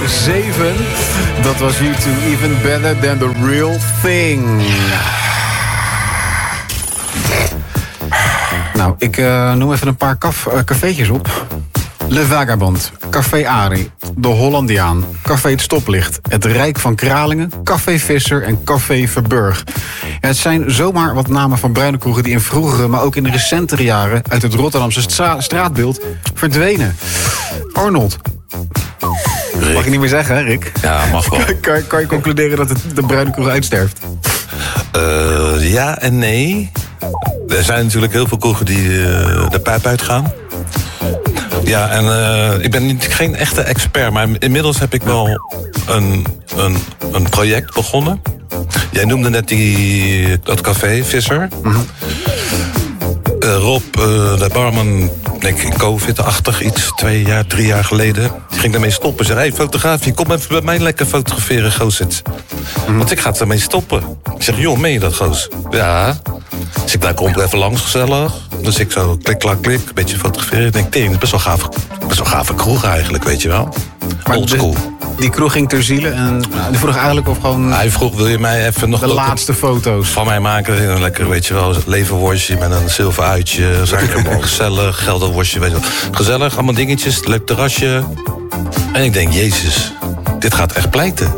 7. Dat was U2, Even Better Than The Real Thing. Nou, ik noem even een paar cafeetjes op. Le Vagabond, Café Ari, De Hollandiaan, Café Het Stoplicht, Het Rijk van Kralingen, Café Visser en Café Verburg. Ja, het zijn zomaar wat namen van bruine kroegen die in vroegere, maar ook in de recentere jaren uit het Rotterdamse straatbeeld verdwenen. Arnold. Rick. Mag je niet meer zeggen, hè, Rick? Ja, mag wel. Kan je concluderen dat de bruine kroeg uitsterft? Ja en nee. Er zijn natuurlijk heel veel kroegen die de pijp uitgaan. Ja, en ik ben geen echte expert, maar inmiddels heb ik wel een project begonnen. Jij noemde net dat café, Visser. Mm-hmm. Rob, de barman, denk ik, COVID-achtig iets, 2 jaar, 3 jaar geleden. Die ging daarmee stoppen. Zei, hey, fotograaf, kom even bij mij lekker fotograferen, goos. Want ik ga ermee stoppen. Ik zeg, joh, meen je dat, goos? Ja. Dus ik kom even langs, gezellig. Dus ik zo klik, klak, klik, een beetje fotograferen. Ik denk, het is best wel gave kroeg eigenlijk, weet je wel. Oldschool. Die kroeg ging ter ziele en die vroeg eigenlijk of gewoon... Hij vroeg, wil je mij even nog... De laatste foto's. Van mij maken, een lekker, weet je wel, leverworstje met een zilver uitje. Gezellig, gelderworstje, weet je wel. Gezellig, allemaal dingetjes, leuk terrasje. En ik denk, jezus, dit gaat echt pleiten.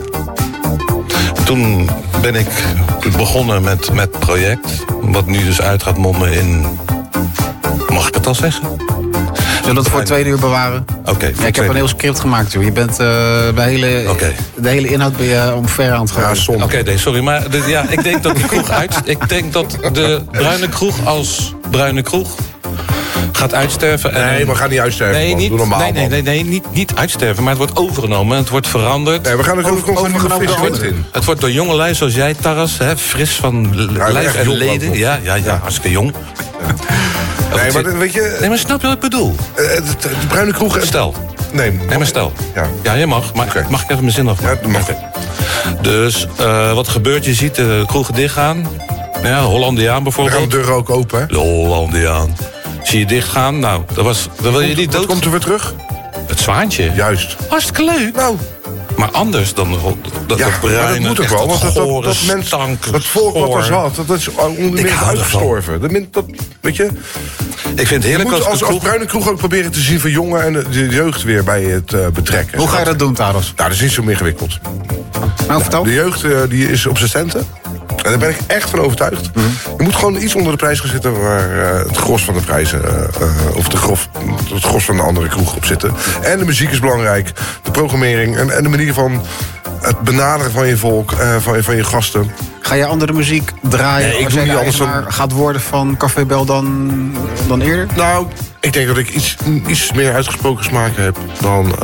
Toen ben ik begonnen met het project. Wat nu dus uit gaat monden in... Mag ik het al zeggen? Zullen we dat voor 2 uur bewaren? Oké. Ja, ik heb een heel script gemaakt, joh. Je bent de hele inhoud ben je omver aan het gaan. Ja, Oké, nee, sorry. Maar ik denk dat de kroeg ik denk dat de bruine kroeg als bruine kroeg gaat uitsterven. Nee, we gaan niet uitsterven. Nee, man. Doe normaal, niet uitsterven, maar het wordt overgenomen. Het wordt veranderd. Nee, we gaan er overgenomen in. Het wordt door jongelui zoals jij, Taras, hè, fris van lijf en leden. Ja, hartstikke jong. Nee, maar weet je... Nee, maar snap je wat ik bedoel? De bruine kroeg... Stel. Nee, maar stel. Ja, je mag. Maar okay. Mag ik even mijn zin afmaken? Ja, dat mag. Dus wat gebeurt? Je ziet de kroegen dichtgaan. Ja, Hollandiaan bijvoorbeeld. Dan gaan de deuren ook open, hè? De Hollandiaan. Zie je dichtgaan? Nou, dan wil je niet dood... Wat komt er weer terug? Het Zwaantje. Juist. Hartstikke leuk. Nou... Maar anders dan dat bruine, dat moet ook wel, want dat mensen, dat volk wat er zat, dat is onder meer uitgestorven. Weet je? Ik vind het heerlijk als bruine kroeg ook proberen te zien van jongen en de jeugd weer bij het betrekken. Hoe ga je dat doen, Taros? Nou, dat is niet zo ingewikkeld. Nou, vertel. De jeugd die is op zijn centen. En daar ben ik echt van overtuigd. Je moet gewoon iets onder de prijs gaan zitten waar het gros van de prijzen, of het gros van de andere kroeg op zitten. En de muziek is belangrijk, de programmering en de manier van het benaderen van je volk, van je gasten. Ga je andere muziek draaien Nee, als jij de eigenaar gaat worden van Café Bel dan eerder? Nou, ik denk dat ik iets meer uitgesproken smaak heb dan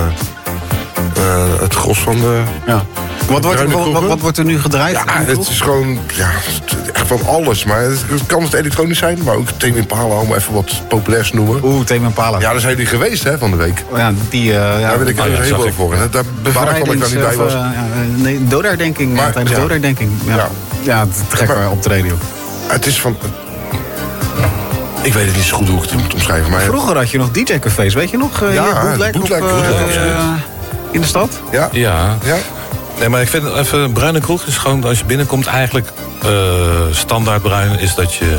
het gros van de... Ja. Wat wordt er nu gedraaid? Ja, het is gewoon echt van alles. Maar het kan het elektronisch zijn, maar ook Tame Impala, om even wat populairs te noemen. Tame Impala. Ja, daar zijn die geweest, hè, van de week. Ja, daar wil ik heel veel voor. Daar bewaar ik dat ik daar niet bij was. Doodherdenking, tijdens de doodherdenking. Ja, te gek optreden, joh. Het is van... Ik weet het niet zo goed hoe ik het moet omschrijven. Maar vroeger had je nog DJ-cafés, weet je nog? Bootleg in de stad? Ja. Nee, maar ik vind even een bruine kroeg is gewoon, als je binnenkomt, eigenlijk standaard bruin is dat je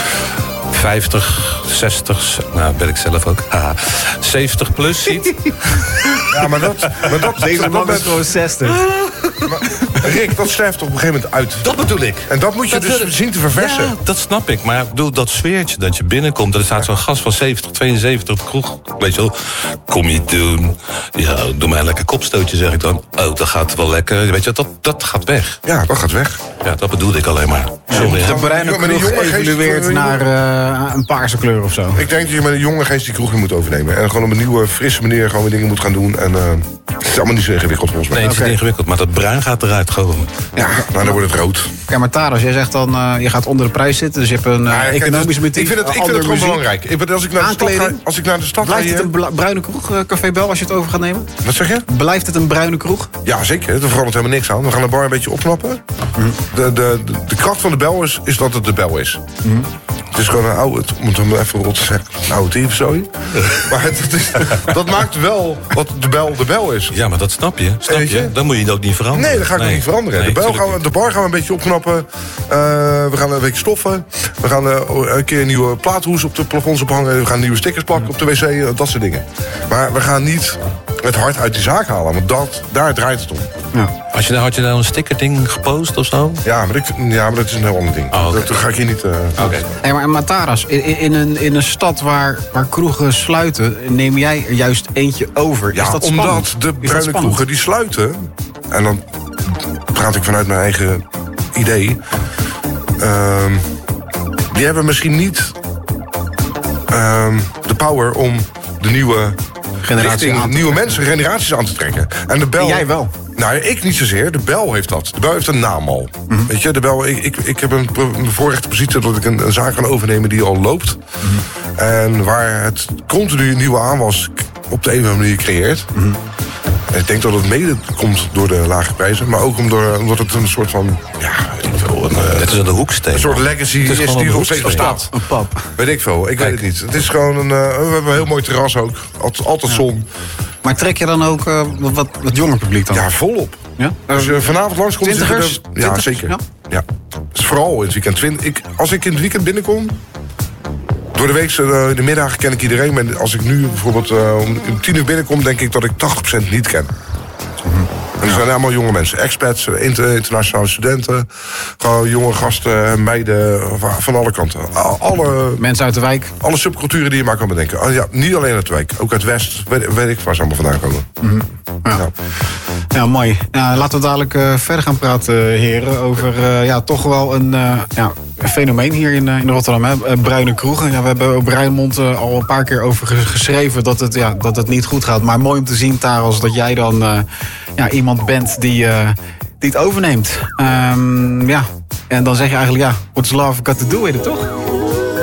50, 60, nou ben ik zelf ook, 70 plus ziet. Ja, maar deze man is gewoon 60. Rick, dat sterft op een gegeven moment uit. Dat bedoel ik. En dat moet je dus zien te verversen. Ja, dat snap ik. Maar bedoel, dat sfeertje dat je binnenkomt, er staat zo'n gast van 70, 72 op de kroeg. Weet je wel, kom je doen. Ja, doe mij een lekker kopstootje, zeg ik dan. Oh, dat gaat wel lekker. Weet je, dat gaat weg. Ja, dat gaat weg. Ja, dat bedoelde ik alleen maar. Sorry. De bruine kroeg evolueert naar een paarse kleur of zo. Ik denk dat je met een jonge geest die kroeg moet overnemen. En gewoon op een nieuwe, frisse manier gewoon weer dingen moet gaan doen. En het is allemaal niet zo ingewikkeld volgens mij. Nee, het is niet ingewikkeld, maar dat bruin gaat eruit gewoon. Ja, nou dan wordt het rood. Ja, maar Taros, jij zegt dan, je gaat onder de prijs zitten. Dus je hebt een economisch motief. Ik vind het gewoon belangrijk. Als ik naar de stad ga... Blijft het een bruine kroeg, Café Bel, als je het over gaat nemen? Wat zeg je? Blijft het een bruine kroeg? Ja, zeker. Er verandert helemaal niks aan. We gaan de bar een beetje opknappen. De kracht van de bel is dat het de bel is. is gewoon een oude, om het hem even rot te zeggen, een oude tyfuszooi. Maar dat maakt wel wat de bel is. Ja, maar dat snap je. Dan moet je dat ook niet veranderen. Nee, dat ga ik ook niet veranderen. Nee, de bar gaan we een beetje opknappen. We gaan een beetje stoffen. We gaan een keer een nieuwe plaathoes op de plafonds ophangen. We gaan nieuwe stickers plakken op de wc. Dat soort dingen. Maar we gaan niet het hart uit die zaak halen. Want daar draait het om. Ja. Had je daar een stickerding gepost of zo? Ja, maar dat is een heel ander ding. Oh, okay. Dat ga ik hier niet... Hey, maar Taras, in een stad waar kroegen sluiten, neem jij er juist eentje over. Ja, is dat omdat spannend? de bruine kroegen die sluiten, en dan praat ik vanuit mijn eigen idee, die hebben misschien niet de power om de nieuwe generaties aan te trekken. En de bel. En jij wel? Nou, ik niet zozeer. De bel heeft dat. De bel heeft een naam al. Weet je, de bel. Ik heb een voorrechte positie dat ik een zaak kan overnemen die al loopt. En waar het continu nieuwe aanwas op de een of andere manier creëert. En ik denk dat het mede komt door de lage prijzen, maar ook omdat het een soort van, Het is een hoeksteen. Een soort legacy is die er nog steeds bestaat. Een pub. Weet ik veel, weet het niet. Het is gewoon we hebben een heel mooi terras ook. Altijd zon. Maar trek je dan ook wat jonger publiek dan? Ja, volop. Ja? Als je vanavond langskomt... Twintigers? Ja, zeker. Ja. Dus vooral in het weekend. Als ik in het weekend binnenkom... Door de week, in de middag ken ik iedereen. Maar als ik nu bijvoorbeeld om 10 uur binnenkom... denk ik dat ik 80% niet ken. En dat zijn allemaal jonge mensen. Expats, internationale studenten. Gewoon jonge gasten, meiden, van alle kanten. Alle mensen uit de wijk. Alle subculturen die je maar kan bedenken. Ja, niet alleen uit de wijk, ook uit West. Weet ik waar ze allemaal vandaan komen. Ja, mooi. Laten we dadelijk verder gaan praten, heren. Over toch wel een fenomeen hier in Rotterdam. Hè? Bruine kroegen. Ja, we hebben op Rijnmond al een paar keer over geschreven dat het niet goed gaat. Maar mooi om te zien, Taras, dat jij dan iemand bent die het overneemt. En dan zeg je eigenlijk, what's love got to do with it, toch?